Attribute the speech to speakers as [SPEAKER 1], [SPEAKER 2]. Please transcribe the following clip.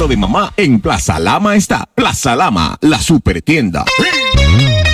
[SPEAKER 1] regalo de mamá, en Plaza Lama está. Plaza Lama, la super tienda.